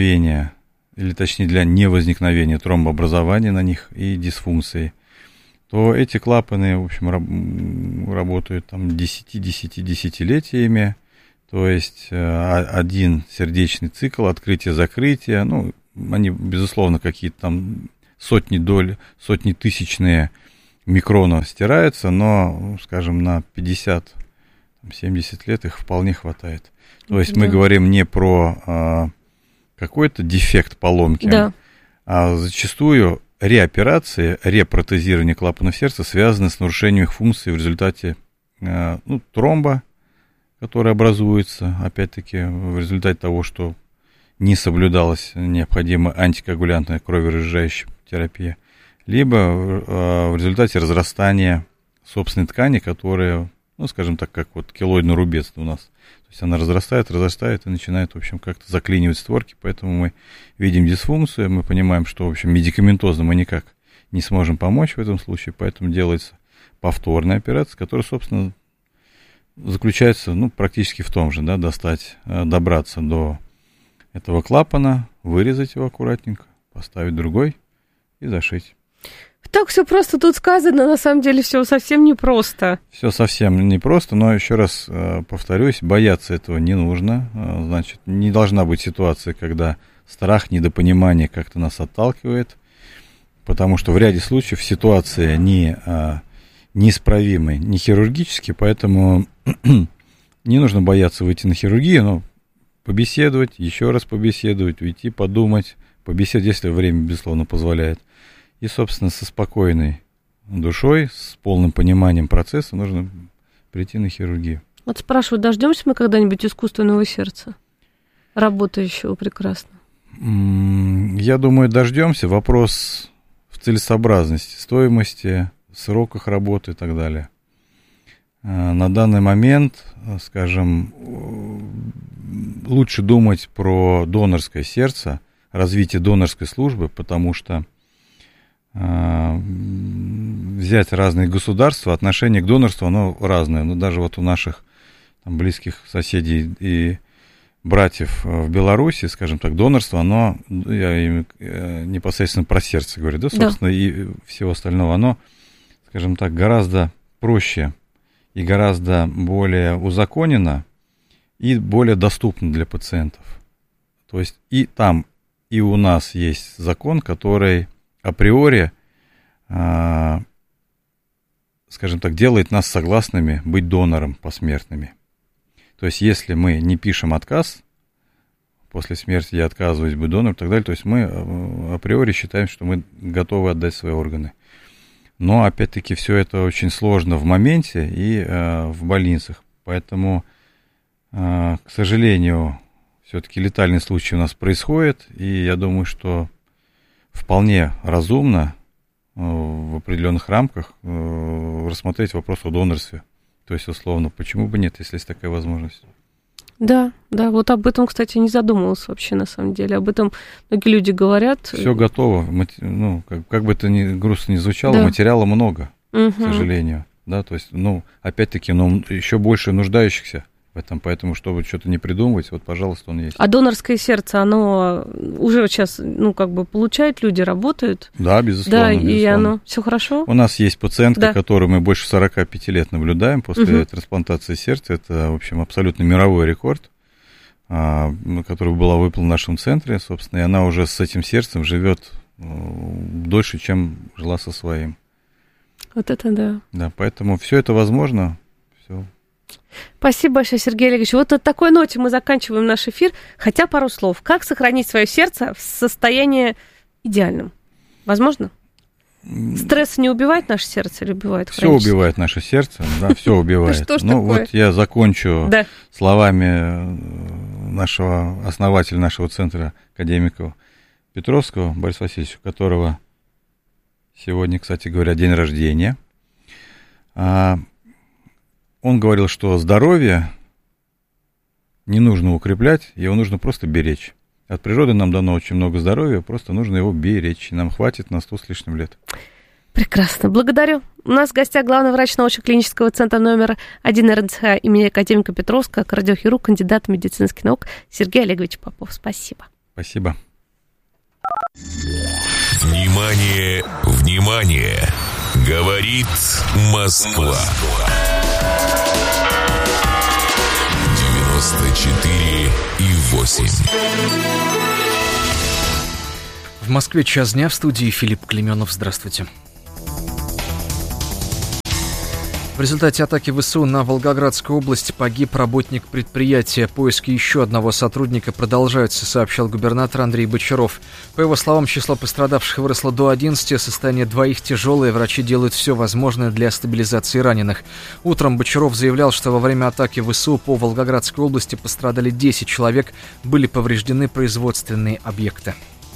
возникновения, или точнее для невозникновения тромбообразования на них и дисфункции. то эти клапаны, в общем, работают там десятилетиями. То есть один сердечный цикл, открытие-закрытие, ну, они, безусловно, какие-то там сотни тысячные микрона стираются, но, скажем, на 50-70 лет их вполне хватает. То есть мы говорим не про какой-то дефект поломки, а зачастую реоперации, репротезирование клапанов сердца связаны с нарушением их функции в результате тромба, который образуется, опять-таки, в результате того, что не соблюдалась необходимая антикоагулянтная кроверазжижающая терапия, либо в результате разрастания собственной ткани, которая, ну, скажем так, как вот килоидный рубец у нас. То есть она разрастает и начинает, в общем, как-то заклинивать створки, поэтому мы видим дисфункцию, мы понимаем, что, в общем, медикаментозно мы никак не сможем помочь в этом случае, поэтому делается повторная операция, которая, собственно, заключается, ну, практически в том же, да, добраться до этого клапана, вырезать его аккуратненько, поставить другой и зашить. Так все просто тут сказано, на самом деле все совсем непросто. Все совсем непросто, но еще раз повторюсь, бояться этого не нужно. Значит, не должна быть ситуация, когда страх, недопонимание как-то нас отталкивает, потому что в ряде случаев ситуация неисправимая, не хирургически, поэтому не нужно бояться выйти на хирургию, но побеседовать, еще раз побеседовать, уйти, подумать, побеседовать, если время, безусловно, позволяет. И, собственно, со спокойной душой, с полным пониманием процесса нужно прийти на хирургию. Вот спрашивают, дождемся мы когда-нибудь искусственного сердца, работающего прекрасно? Я думаю, дождемся. Вопрос в целесообразности, стоимости, сроках работы и так далее. На данный момент, скажем, лучше думать про донорское сердце, развитие донорской службы, потому что взять разные государства, отношение к донорству, оно разное. Но даже вот у наших там близких соседей и братьев в Беларуси, скажем так, донорство, оно, я непосредственно про сердце говорю, да, собственно, и всего остального, оно, скажем так, гораздо проще и гораздо более узаконено и более доступно для пациентов. То есть и там, и у нас есть закон, который априори, скажем так, делает нас согласными быть донором посмертными. То есть если мы не пишем отказ, после смерти я отказываюсь быть донором и так далее, то есть мы априори считаем, что мы готовы отдать свои органы. Но, опять-таки, все это очень сложно в моменте и в больницах. Поэтому, к сожалению, все-таки летальные случаи у нас происходят, и я думаю, что вполне разумно в определенных рамках рассмотреть вопрос о донорстве. То есть, условно, почему бы нет, если есть такая возможность? Да, вот об этом, кстати, не задумывался вообще, на самом деле. Об этом многие люди говорят. Все готово. Ну, как бы это ни грустно ни звучало, материала много, к сожалению. Да, то есть, ну, опять-таки, еще больше нуждающихся в этом, поэтому, чтобы что-то не придумывать, вот, пожалуйста, он есть. А донорское сердце, оно уже сейчас, ну, как бы получают люди, работают? Да, безусловно. Да, безусловно. И оно все хорошо? У нас есть пациентка, которую мы больше 45 лет наблюдаем после трансплантации сердца. Это, в общем, абсолютно мировой рекорд, который была выполнена в нашем центре, собственно, и она уже с этим сердцем живет дольше, чем жила со своим. Вот это да. Да, поэтому все это возможно, все. Спасибо большое, Сергей Олегович. Вот на такой ноте мы заканчиваем наш эфир. Хотя пару слов. Как сохранить свое сердце в состоянии идеальном? Возможно? Стресс не убивает наше сердце или убивает? Все убивает наше сердце, да, все убивает. Ну вот я закончу словами нашего основателя нашего центра, академика Петровского Бориса Васильевича, у которого сегодня, кстати говоря, день рождения. Он говорил, что здоровье не нужно укреплять, его нужно просто беречь. От природы нам дано очень много здоровья, просто нужно его беречь, и нам хватит на 100 с лишним лет. Прекрасно, благодарю. У нас в гостях главный врач научно-клинического центра номер 1 РНЦХ имени академика Петровского, кардиохирург, кандидат медицинских наук Сергей Олегович Попов. Спасибо. Спасибо. Внимание, внимание! Говорит Москва. 94,8. В Москве час дня, в студии Филипп Клименов. Здравствуйте. В результате атаки ВСУ на Волгоградскую область погиб работник предприятия. Поиски еще одного сотрудника продолжаются, сообщил губернатор Андрей Бочаров. По его словам, число пострадавших выросло до 11, состояние двоих тяжелое, врачи делают все возможное для стабилизации раненых. Утром Бочаров заявлял, что во время атаки ВСУ по Волгоградской области пострадали 10 человек, были повреждены производственные объекты.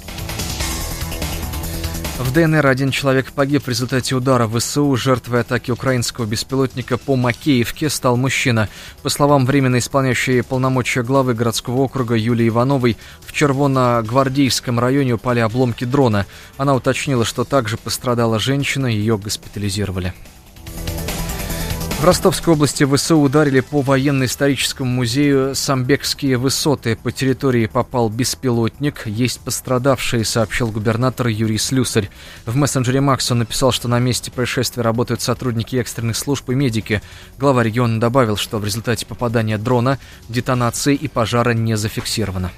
В ДНР один человек погиб в результате удара ВСУ. Жертвой атаки украинского беспилотника по Макеевке стал мужчина. По словам временно исполняющей полномочия главы городского округа Юлии Ивановой, в Червоногвардейском районе упали обломки дрона. Она уточнила, что также пострадала женщина, ее госпитализировали. В Ростовской области ВСУ ударили по военно-историческому музею «Самбекские высоты». По территории попал беспилотник. Есть пострадавшие, сообщил губернатор Юрий Слюсарь. В мессенджере Макс он написал, что на месте происшествия работают сотрудники экстренных служб и медики. Глава региона добавил, что в результате попадания дрона детонации и пожара не зафиксировано.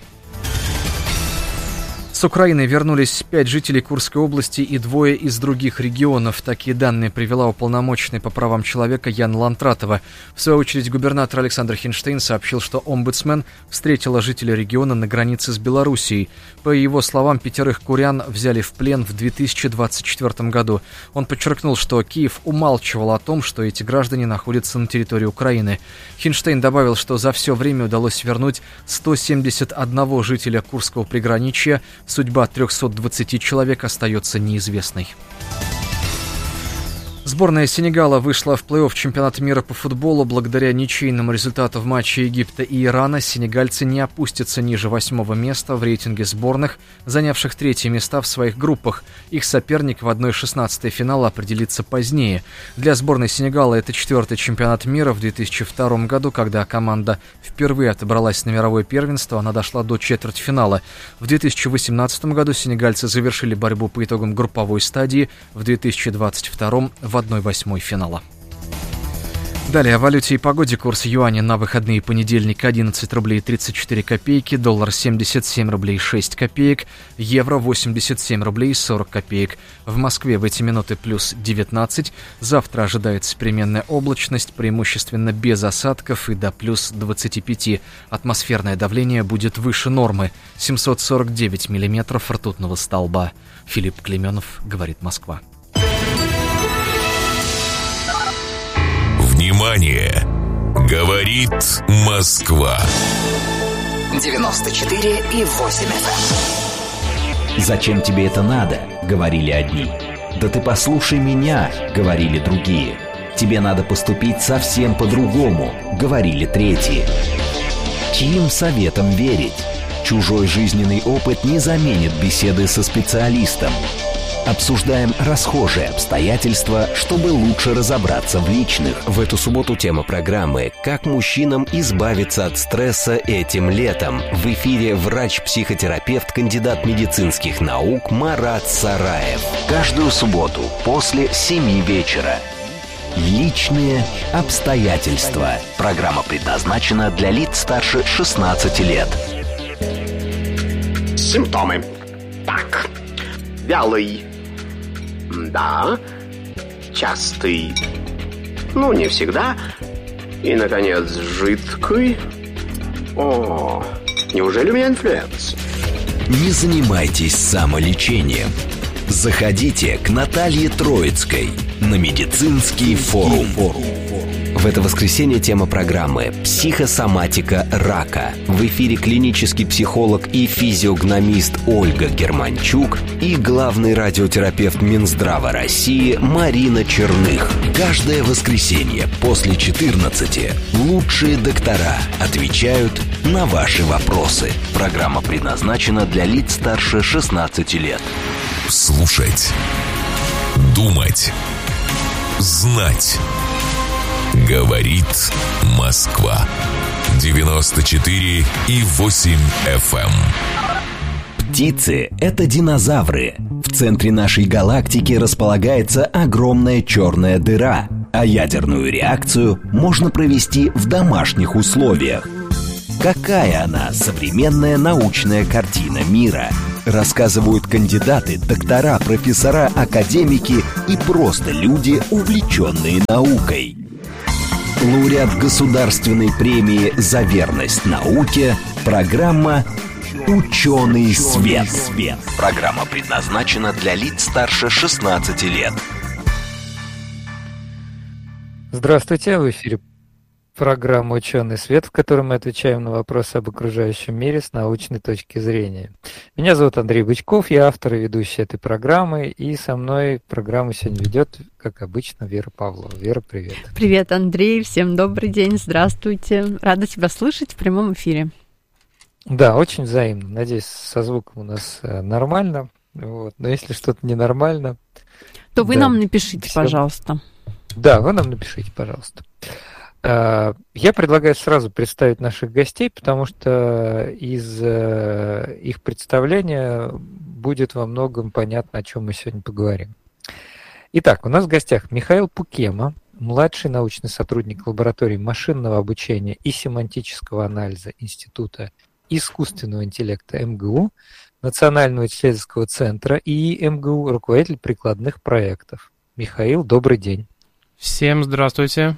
С Украины вернулись 5 жителей Курской области и 2 из других регионов. Такие данные привела уполномоченный по правам человека Яна Лантратова. В свою очередь губернатор Александр Хинштейн сообщил, что омбудсмен встретила жителей региона на границе с Белоруссией. По его словам, 5 курян взяли в плен в 2024 году. Он подчеркнул, что Киев умалчивал о том, что эти граждане находятся на территории Украины. Хинштейн добавил, что за все время удалось вернуть 171 жителя Курского приграничья. Судьба 320 человек остается неизвестной. Сборная Сенегала вышла в плей-офф чемпионата мира по футболу. Благодаря ничейному результату в матче Египта и Ирана сенегальцы не опустятся ниже 8-го места в рейтинге сборных, занявших 3-е места в своих группах. Их соперник в 1/16 финала определится позднее. Для сборной Сенегала это 4-й чемпионат мира. В 2002 году, когда команда впервые отобралась на мировое первенство, она дошла до четвертьфинала. В 2018 году сенегальцы завершили борьбу по итогам групповой стадии. В 2022 в 1/8 финала. Далее о валюте и погоде. Курс юаня на выходные: понедельник 11 рублей 34 копейки, доллар 77 рублей 6 копеек, евро 87 рублей 40 копеек. В Москве в эти минуты плюс 19. Завтра ожидается переменная облачность, преимущественно без осадков и до плюс 25. Атмосферное давление будет выше нормы. 749 миллиметров ртутного столба. Филипп Клименов, говорит Москва. Внимание! Говорит Москва. 94,8 FM. «Зачем тебе это надо?» — говорили одни. «Да ты послушай меня!» — говорили другие. «Тебе надо поступить совсем по-другому!» — говорили третьи. Чьим советам верить? Чужой жизненный опыт не заменит беседы со специалистом. Обсуждаем расхожие обстоятельства, чтобы лучше разобраться в личных. В эту субботу тема программы «Как мужчинам избавиться от стресса этим летом». В эфире врач-психотерапевт, кандидат медицинских наук Марат Сараев. Каждую субботу после 7 вечера. Личные обстоятельства. Программа предназначена для лиц старше 16 лет. Симптомы. Так. Вялый. Да. Частый. Ну, не всегда. И, наконец, жидкий. О, неужели у меня инфлюенс? Не занимайтесь самолечением. Заходите к Наталье Троицкой на медицинский форум. В это воскресенье тема программы «Психосоматика рака». В эфире клинический психолог и физиогномист Ольга Германчук и главный радиотерапевт Минздрава России Марина Черных. Каждое воскресенье после 14 лучшие доктора отвечают на ваши вопросы. Программа предназначена для лиц старше 16 лет. Слушать, думать, знать. Говорит Москва. 94,8 FM. Птицы – это динозавры. В В центре нашей галактики располагается огромная черная дыра, а ядерную реакцию можно провести в домашних условиях. Какая она, современная научная картина мира? Рассказывают кандидаты, доктора, профессора, академики и просто люди, увлеченные наукой. Лауреат государственной премии «За верность науке» программа «Ученый свет». Программа предназначена для лиц старше 16 лет. Здравствуйте, в эфире программа «Ученый свет», в которой мы отвечаем на вопросы об окружающем мире с научной точки зрения. Меня зовут Андрей Бычков, я автор и ведущий этой программы, и со мной программу сегодня ведет, как обычно, Вера Павлова. Вера, привет. Привет, Андрей, всем добрый день, здравствуйте. Рада тебя слышать в прямом эфире. Да, очень взаимно. Надеюсь, со звуком у нас нормально. Вот. Но если что-то ненормально, то вы нам напишите, пожалуйста. Да, вы нам напишите, пожалуйста. Я предлагаю сразу представить наших гостей, потому что из их представления будет во многом понятно, о чем мы сегодня поговорим. Итак, у нас в гостях Михаил Пукема, младший научный сотрудник лаборатории машинного обучения и семантического анализа Института искусственного интеллекта МГУ, Национального исследовательского центра ИИ МГУ, руководитель прикладных проектов. Михаил, добрый день. Всем здравствуйте.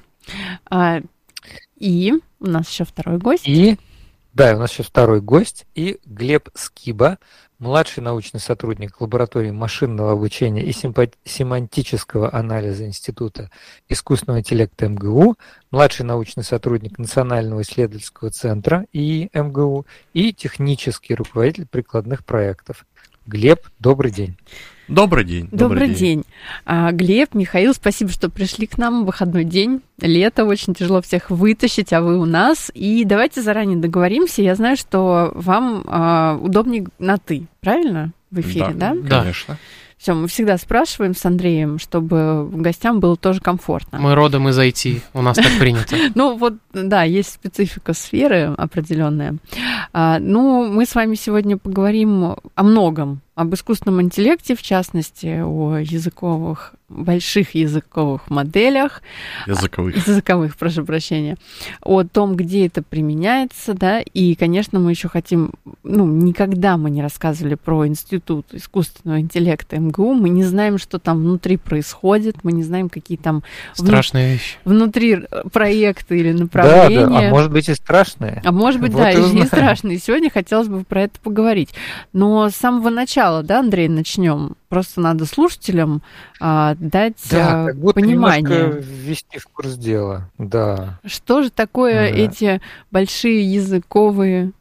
И у нас еще второй гость. Да, у нас еще второй гость. И Глеб Скиба, младший научный сотрудник лаборатории машинного обучения и семантического анализа Института искусственного интеллекта МГУ, младший научный сотрудник Национального исследовательского центра ИИ МГУ и технический руководитель прикладных проектов. Глеб, добрый день. Добрый день. Добрый день. Глеб, Михаил, спасибо, что пришли к нам в выходной день. Лето, очень тяжело всех вытащить, а вы у нас. И давайте заранее договоримся. Я знаю, что вам удобнее на «ты», правильно? В эфире, да? Да, конечно. Все, мы всегда спрашиваем с Андреем, чтобы гостям было тоже комфортно. Мы родом из IT, у нас так принято. Ну вот, да, есть специфика сферы определенная. Ну, мы с вами сегодня поговорим о многом. Об искусственном интеллекте, в частности, о больших языковых моделях. Языковых, прошу прощения. О том, где это применяется, да, и, конечно, мы еще хотим, никогда мы не рассказывали про Институт искусственного интеллекта МГУ, мы не знаем, что там внутри происходит, мы не знаем, какие там страшные вещи внутри проекты или направления. Да, а может быть и страшные. А может быть, вот да, и страшные. Сегодня хотелось бы про это поговорить. Но с самого начала, да, Андрей, начнем. Просто надо слушателям дать как будто понимание. Ввести в курс дела. Да. Что же такое эти большие языковые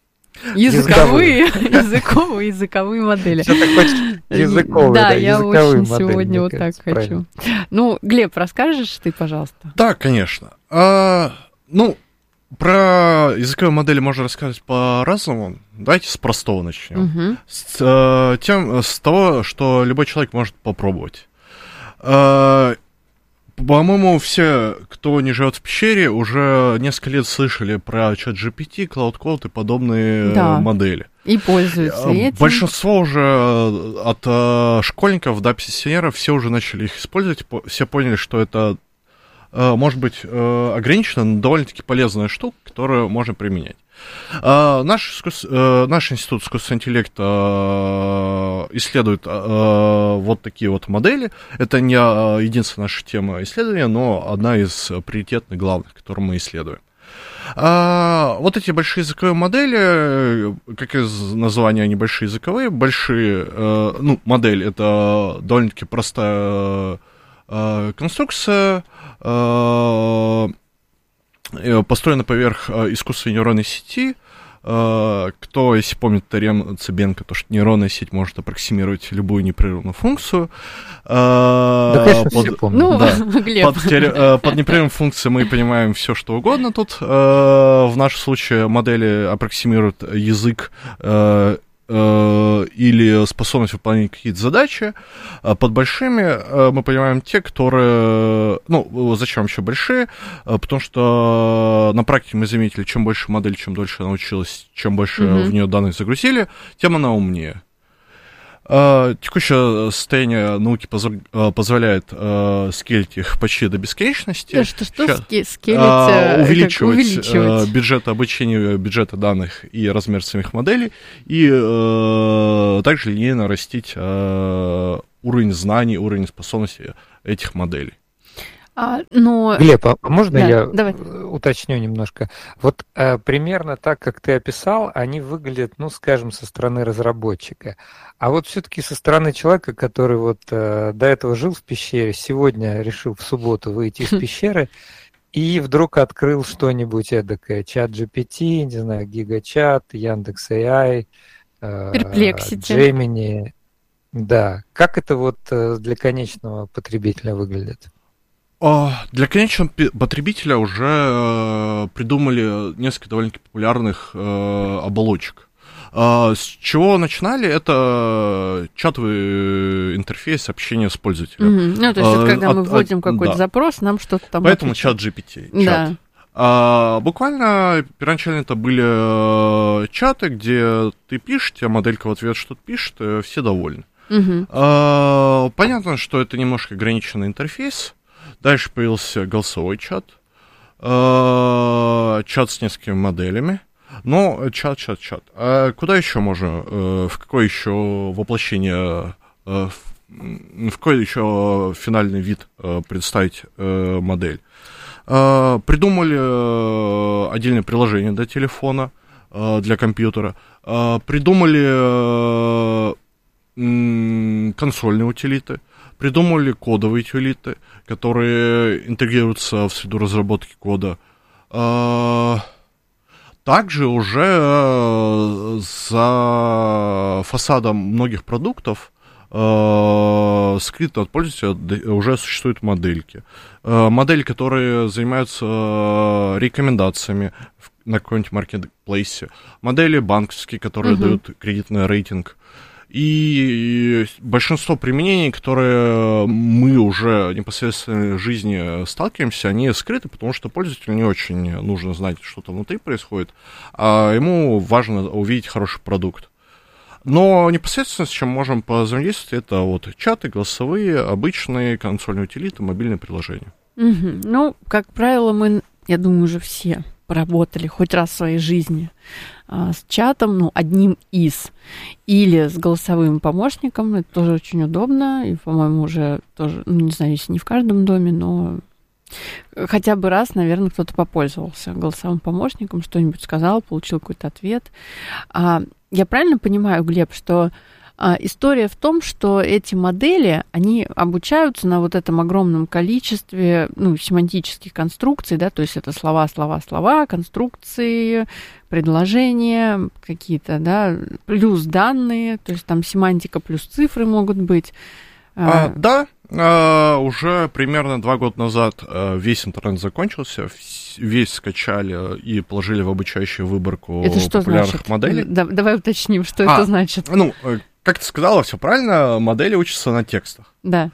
модели? Все так почти языковые, да, я очень сегодня вот так хочу. Ну, Глеб, расскажешь ты, пожалуйста? Да, конечно. Про языковые модели можно рассказать по-разному. Давайте с простого начнем. С того, что любой человек может попробовать. По-моему, все, кто не живет в пещере, уже несколько лет слышали про ChatGPT, Cloud Code и подобные модели. И пользуются этим. Большинство уже от школьников до пенсионеров все уже начали их использовать. Все поняли, что это может быть ограничена, но довольно-таки полезная штука, которую можно применять. Наш институт искусственного интеллекта исследует вот такие вот модели. Это не единственная наша тема исследования, но одна из приоритетных, главных, которую мы исследуем. Вот эти большие языковые модели, как из названия, они большие языковые. Модель — это довольно-таки простая конструкция, построена поверх искусственной нейронной сети. Кто, если помнит теорему Цыбенко, то что нейронная сеть может аппроксимировать любую непрерывную функцию. Да, конечно, все помню. Под непрерывной функцией мы понимаем все, что угодно тут. В нашем случае модели аппроксимируют язык или способность выполнять какие-то задачи. Под большими мы понимаем те, которые... зачем вообще большие? Потому что на практике мы заметили, чем больше модель, чем дольше она училась, чем больше в нее данных загрузили, тем она умнее. Текущее состояние науки позволяет скейлить их почти до бесконечности. Увеличивать бюджет обучения, бюджеты данных и размер самих моделей, и также линейно растить уровень знаний, уровень способностей этих моделей. Глеб, а можно я уточню немножко? Вот примерно так, как ты описал, они выглядят, скажем, со стороны разработчика. А вот все-таки со стороны человека, который вот до этого жил в пещере, сегодня решил в субботу выйти из пещеры и вдруг открыл что-нибудь эдакое, чат GPT, не знаю, Гигачат, Яндекс.AI, Gemini. Да. Как это вот для конечного потребителя выглядит? Для конечного потребителя уже придумали несколько довольно-таки популярных оболочек. С чего начинали? Это чатовый интерфейс общения с пользователем. То есть, когда мы вводим какой-то запрос, нам что-то там... Поэтому чат GPT. Да. Буквально первоначально это были чаты, где ты пишешь, тебе моделька в ответ что-то пишет, все довольны. Понятно, что это немножко ограниченный интерфейс. Дальше появился голосовой чат, чат с несколькими моделями, но чат. А куда еще можно, в какое еще воплощение, в какой еще финальный вид представить модель? Придумали отдельное приложение для телефона, для компьютера, придумали консольные утилиты, придумали кодовые утилиты, которые интегрируются в среду разработки кода. Также уже за фасадом многих продуктов скрыто от пользователя уже существуют модельки. Модели, которые занимаются рекомендациями на каком-нибудь маркетплейсе. Модели банковские, которые дают кредитный рейтинг. И большинство применений, которые мы уже непосредственно в жизни сталкиваемся, они скрыты, потому что пользователю не очень нужно знать, что там внутри происходит, а ему важно увидеть хороший продукт. Но непосредственно с чем можем позаимодействовать, это вот чаты, голосовые, обычные консольные утилиты, мобильные приложения. Как правило, я думаю, уже все поработали хоть раз в своей жизни с чатом, одним из, или с голосовым помощником. Это тоже очень удобно, и, по-моему, уже тоже, не знаю, если не в каждом доме, но хотя бы раз, наверное, кто-то попользовался голосовым помощником, что-нибудь сказал, получил какой-то ответ. Я правильно понимаю, Глеб, что история в том, что эти модели, они обучаются на вот этом огромном количестве, семантических конструкций, да, то есть это слова, конструкции, предложения какие-то, да, плюс данные, то есть там семантика плюс цифры могут быть. Да, уже примерно 2 года назад весь интернет закончился, весь скачали и положили в обучающую выборку популярных моделей. Давай уточним, что это значит. Как ты сказала, все правильно, модели учатся на текстах. Да.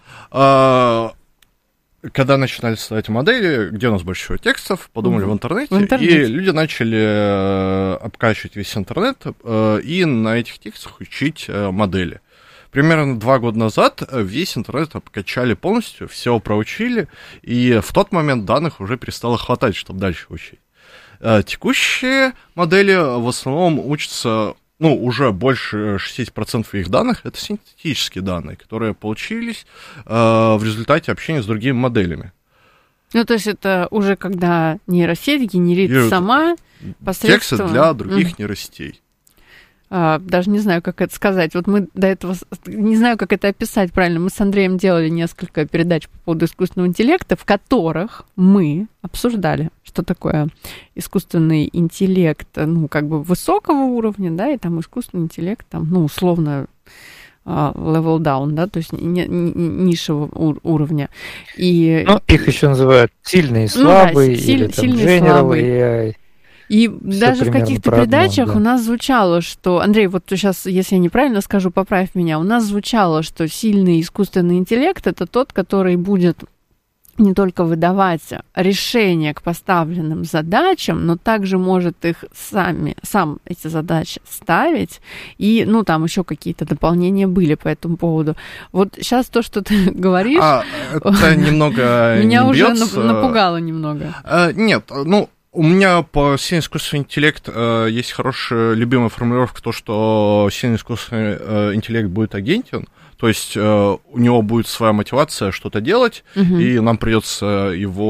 Когда начинали создавать модели, где у нас больше всего текстов, подумали в интернете, и люди начали обкачивать весь интернет и на этих текстах учить модели. Примерно 2 года назад весь интернет обкачали полностью, все проучили, и в тот момент данных уже перестало хватать, чтобы дальше учить. Текущие модели в основном учатся, уже больше 60% их данных — это синтетические данные, которые получились в результате общения с другими моделями. То есть это уже когда нейросеть генерирует сама посредством... Тексты для других нейросетей. Даже не знаю, как это сказать. Вот мы до этого... Не знаю, как это описать правильно. Мы с Андреем делали несколько передач по поводу искусственного интеллекта, в которых мы обсуждали, что такое искусственный интеллект, высокого уровня, да, и там искусственный интеллект, условно, level down, да, то есть низшего уровня. И... их еще называют сильный и слабый, или там general AI. И даже в каких-то передачах у нас звучало, что... Андрей, вот сейчас, если я неправильно скажу, поправь меня. У нас звучало, что сильный искусственный интеллект — это тот, который будет не только выдавать решения к поставленным задачам, но также может их сам эти задачи ставить. И, ну, там еще какие-то дополнения были по этому поводу. Вот сейчас то, что ты говоришь... Это немного меня уже напугало немного. Нет, ну, у меня по сильный искусственный интеллект есть хорошая любимая формулировка, то, что сильный искусственный интеллект будет агентен. То есть у него будет своя мотивация что-то делать, и нам придется его